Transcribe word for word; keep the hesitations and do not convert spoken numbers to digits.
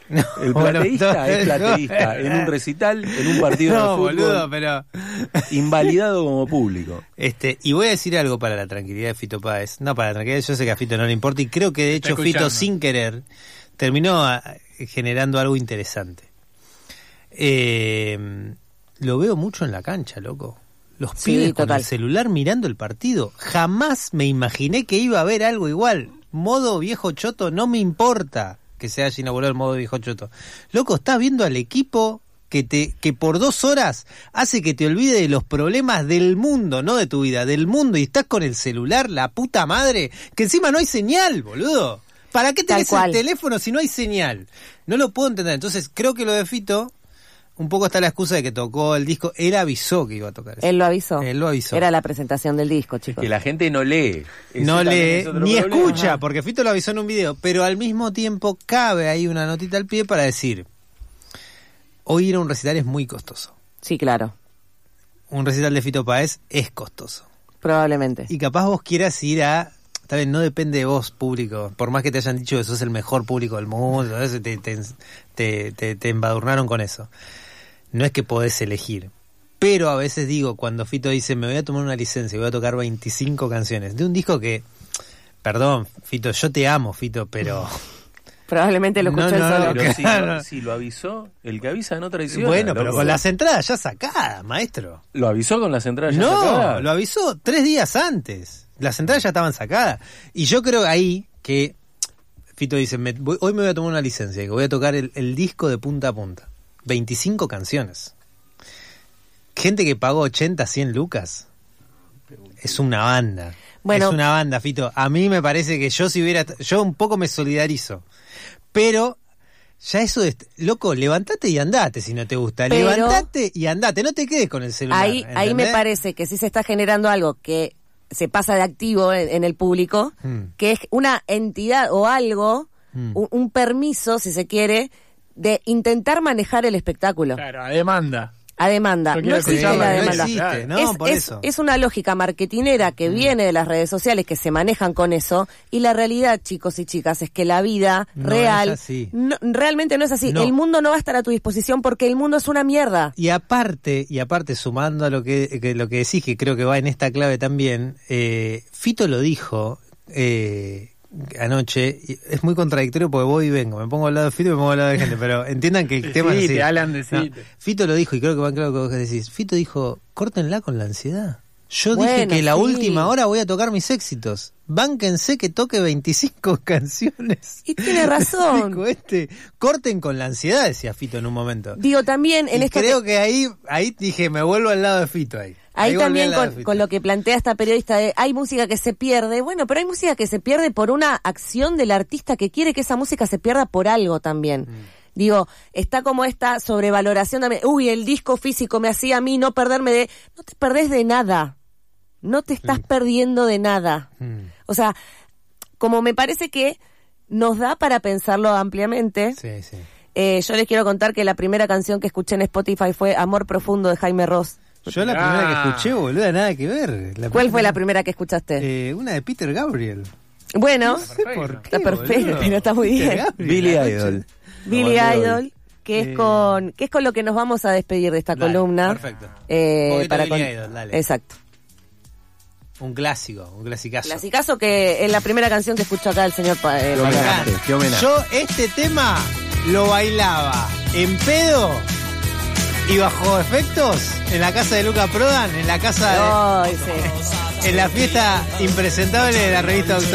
No, el plateísta no, es plateísta en un recital, en un partido no, de fútbol, boludo, pero invalidado como público. Este, y voy a decir algo para la tranquilidad de Fito Páez. No, para la tranquilidad, yo sé que a Fito no le importa y creo que de hecho Fito sin querer terminó a, generando algo interesante. Eh, lo veo mucho en la cancha, loco. Los sí, pibes con total. el celular mirando el partido. Jamás me imaginé que iba a haber algo igual. Modo viejo choto, no me importa que se haya inaugurado el modo viejo choto. Loco, estás viendo al equipo que te que por dos horas hace que te olvide de los problemas del mundo, no de tu vida, del mundo, y estás con el celular, la puta madre, que encima no hay señal, boludo. ¿Para qué tenés el teléfono si no hay señal? No lo puedo entender. Entonces, creo que lo de Fito, un poco está la excusa de que tocó el disco. Él avisó que iba a tocar eso. Él lo avisó. Él lo avisó. Era la presentación del disco, chicos. Que la gente no lee. Ese no lee, ni problema. escucha, porque Fito lo avisó en un video. Pero al mismo tiempo cabe ahí una notita al pie para decir, hoy ir a un recital es muy costoso. Sí, claro. Un recital de Fito Páez es costoso. Probablemente. Y capaz vos quieras ir a... Está bien, no depende de vos, público. Por más que te hayan dicho que sos el mejor público del mundo, te, te, te, te, te embadurnaron con eso. No es que podés elegir. Pero a veces digo, cuando Fito dice, me voy a tomar una licencia y voy a tocar veinticinco canciones de un disco que, perdón, Fito, yo te amo, Fito, pero... Probablemente lo escuchó no, no, solo. Pero si, lo, si lo avisó, el que avisa no traiciona. Bueno, pero loco. con las entradas ya sacadas, maestro. ¿Lo avisó con las entradas ya no, sacadas? No, lo avisó tres días antes. Las entradas ya estaban sacadas. Y yo creo ahí que Fito dice, me, voy, hoy me voy a tomar una licencia, que voy a tocar el, el disco de punta a punta. veinticinco canciones. Gente que pagó ochenta, cien lucas. Es una banda. Bueno, es una banda, Fito. A mí me parece que yo si hubiera... Yo un poco me solidarizo. Pero... Ya eso de... Loco, levantate y andate si no te gusta. Pero, levantate y andate. No te quedes con el celular. Ahí, ahí me parece que sí se está generando algo que se pasa de activo en, en el público, hmm. que es una entidad o algo, hmm. un, un permiso, si se quiere, de intentar manejar el espectáculo. Claro, a demanda. A demanda. No existe la demanda. No existe, ¿no? Es, Por es, eso. es una lógica marketinera que mm. viene de las redes sociales, que se manejan con eso, y la realidad, chicos y chicas, es que la vida no real es así. No, realmente no es así. No. El mundo no va a estar a tu disposición porque el mundo es una mierda. Y aparte, y aparte sumando a lo que, que lo que decís, que creo que va en esta clave también, eh, Fito lo dijo eh, anoche, y es muy contradictorio porque voy y vengo, me pongo al lado de Fito y me pongo al lado de gente, pero entiendan que el decite, tema es así. Alan, decite. No, Fito lo dijo, y creo que va en claro lo que vos decís. Fito dijo, córtenla con la ansiedad. Yo bueno, dije que sí. la última hora voy a tocar mis éxitos. Bánquense que toque veinticinco canciones. Y tiene razón. Dijo este, corten con la ansiedad, decía Fito en un momento. Digo, también en y esto creo que... que ahí, ahí dije, me vuelvo al lado de Fito ahí. Ahí, ahí también con, de con lo que plantea esta periodista de hay música que se pierde, bueno, pero hay música que se pierde por una acción del artista que quiere que esa música se pierda por algo también. Mm. Digo, está como esta sobrevaloración también, uy, el disco físico me hacía a mí no perderme de... No te perdés de nada, no te estás mm. perdiendo de nada. Mm. O sea, como me parece que nos da para pensarlo ampliamente, sí, sí. Eh, yo les quiero contar que la primera canción que escuché en Spotify fue Amor Profundo de Jaime Ross. Yo la primera ah. que escuché, boluda, nada que ver. La ¿Cuál primera... fue la primera que escuchaste? Eh, una de Peter Gabriel. Bueno, no sé por qué, está perfecto, pero está muy bien. Billy Idol. Billy Idol, que es eh... con que es con lo que nos vamos a despedir de esta dale, columna. Perfecto. Eh, para Billy con... Idol, dale. Exacto. Un clásico, un clasicazo. Clasicazo que es la primera canción que escucho acá el señor pa- eh, qué, homenaje, qué homenaje. Yo este tema lo bailaba en pedo y bajo efectos en la casa de Luca Prodan, en la casa de... Oh, sí. En la fiesta impresentable de la revista Doctor